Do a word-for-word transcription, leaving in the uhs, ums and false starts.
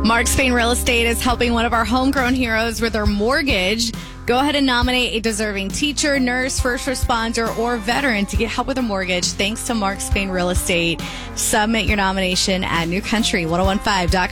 Mark Spain Real Estate is helping one of our homegrown heroes with their mortgage. Go ahead and nominate a deserving teacher, nurse, first responder, or veteran to get help with a mortgage thanks to Mark Spain Real Estate. Submit your nomination at new country ten fifteen dot com.